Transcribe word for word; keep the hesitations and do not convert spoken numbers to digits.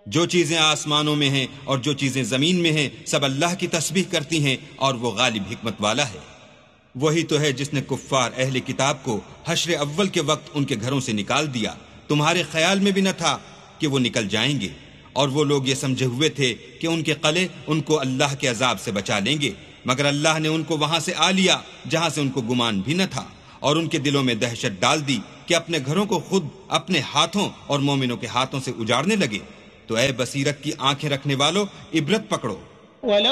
जो चीजें आसमानों में हैं और जो चीजें जमीन में हैं सब अल्लाह की तस्बीह करती हैं और वो गालिब हिकमत वाला है। वही तो है जिसने कुफ्फार अहले किताब को हश्र अव्वल के वक्त उनके घरों से निकाल दिया। तुम्हारे ख्याल में भी न था कि वो निकल जाएंगे, और वो लोग ये समझे हुए थे कि उनके कले उनको अल्लाह के अजाब से बचा लेंगे, मगर अल्लाह ने उनको वहां से आ लिया जहां से उनको गुमान भी न था, और उनके दिलों में दहशत डाल दी कि अपने घरों को खुद अपने हाथों और मोमिनों के हाथों से उजाड़ने लगे। तो ऐ बसीरत की आंखें रखने वालों, इबरत पकड़ो।